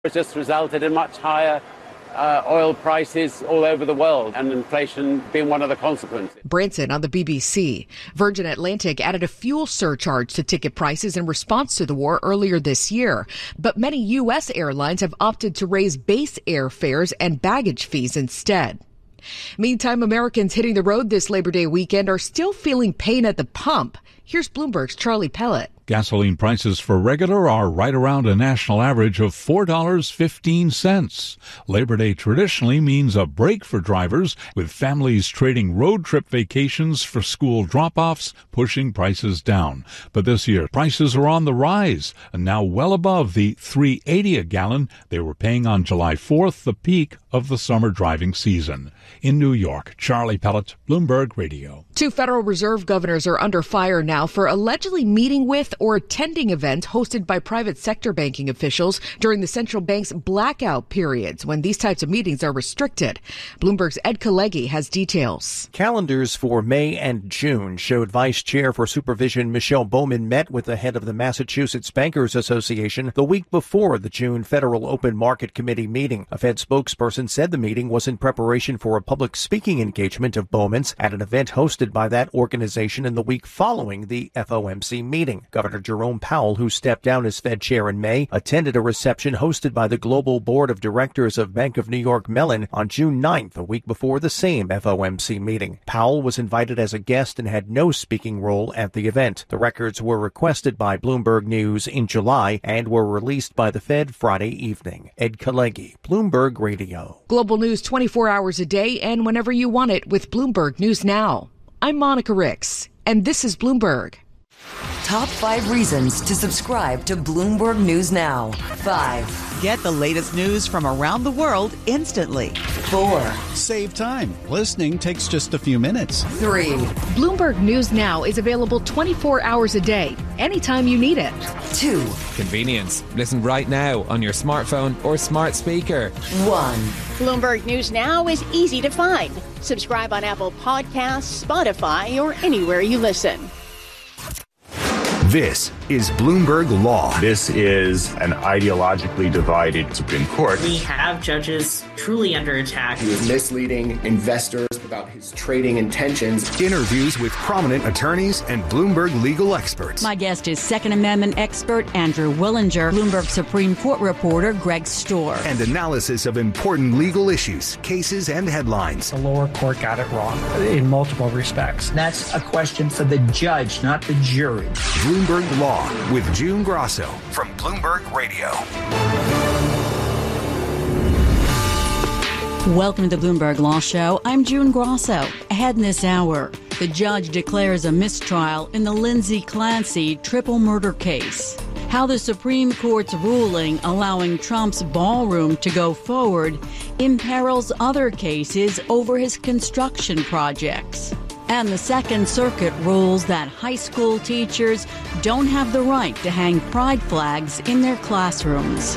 It's just resulted in much higher oil prices all over the world, and inflation being one of the consequences. Branson on the BBC. Virgin Atlantic added a fuel surcharge to ticket prices in response to the war earlier this year. But many U.S. airlines have opted to raise base airfares and baggage fees instead. Meantime, Americans hitting the road this Labor Day weekend are still feeling pain at the pump. Here's Bloomberg's Charlie Pellet. Gasoline prices for regular are right around a national average of $4.15. Labor Day traditionally means a break for drivers, with families trading road trip vacations for school drop-offs, pushing prices down. But this year, prices are on the rise, and now well above the $3.80 a gallon they were paying on July 4th, the peak of the summer driving season. In New York, Charlie Pellet, Bloomberg Radio. 2 Federal Reserve governors are under fire now for allegedly meeting with or attending events hosted by private sector banking officials during the central bank's blackout periods when these types of meetings are restricted. Bloomberg's Ed Kalegi has details. Calendars for May and June showed Vice Chair for Supervision Michelle Bowman met with the head of the Massachusetts Bankers Association the week before the June Federal Open Market Committee meeting. A Fed spokesperson said the meeting was in preparation for a public speaking engagement of Bowman's at an event hosted by that organization in the week following the FOMC meeting. Governor Jerome Powell, who stepped down as Fed chair in May, attended a reception hosted by the Global Board of Directors of Bank of New York Mellon on June 9th, a week before the same FOMC meeting. Powell was invited as a guest and had no speaking role at the event. The records were requested by Bloomberg News in July and were released by the Fed Friday evening. Ed Kalegi, Bloomberg Radio. Global news 24 hours a day and whenever you want it with Bloomberg News Now. I'm Monica Ricks, and this is Bloomberg. Top 5 reasons to subscribe to Bloomberg News Now. 5. Get the latest news from around the world instantly. 4. Save time. Listening takes just a few minutes. 3. Bloomberg News Now is available 24 hours a day, anytime you need it. 2. Convenience. Listen right now on your smartphone or smart speaker. 1. Bloomberg News Now is easy to find. Subscribe on Apple Podcasts, Spotify, or anywhere you listen. This is Bloomberg Law. This is an ideologically divided Supreme Court. We have judges truly under attack. He is misleading investors about his trading intentions. Interviews with prominent attorneys and Bloomberg legal experts. My guest is Second Amendment expert Andrew Willinger, Bloomberg Supreme Court reporter Greg Stohr. And analysis of important legal issues, cases, and headlines. The lower court got it wrong in multiple respects. That's a question for the judge, not the jury. Bloomberg Law with June Grosso from Bloomberg Radio. Welcome to the Bloomberg Law Show. I'm June Grosso. Ahead in this hour, the judge declares a mistrial in the Lindsay Clancy triple murder case. How the Supreme Court's ruling allowing Trump's ballroom to go forward imperils other cases over his construction projects. And the Second Circuit rules that high school teachers don't have the right to hang pride flags in their classrooms.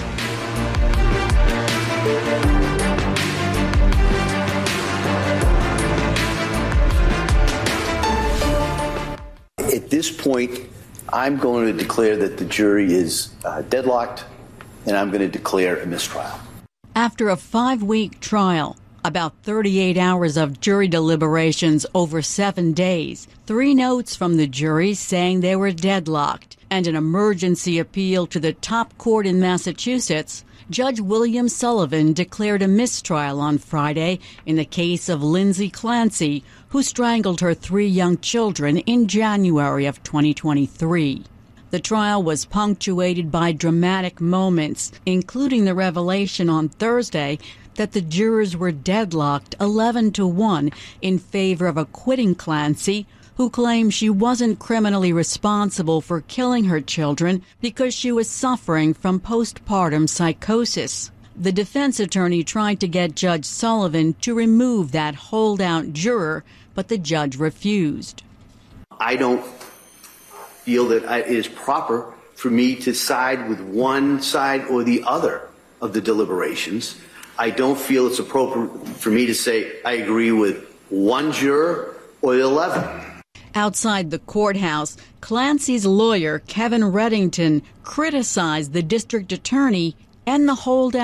At this point, I'm going to declare that the jury is deadlocked, and I'm going to declare a mistrial. After a 5-week trial, about 38 hours of jury deliberations over 7 days, 3 notes from the jury saying they were deadlocked, and an emergency appeal to the top court in Massachusetts, Judge William Sullivan declared a mistrial on Friday in the case of Lindsay Clancy, who strangled her 3 young children in January of 2023. The trial was punctuated by dramatic moments, including the revelation on Thursday that the jurors were deadlocked 11-1 in favor of acquitting Clancy, who claimed she wasn't criminally responsible for killing her children because she was suffering from postpartum psychosis. The defense attorney tried to get Judge Sullivan to remove that holdout juror, but the judge refused. I don't feel that it is proper for me to side with one side or the other of the deliberations. I don't feel it's appropriate for me to say I agree with one juror or 11. Outside the courthouse, Clancy's lawyer, Kevin Reddington, criticized the district attorney and the holdout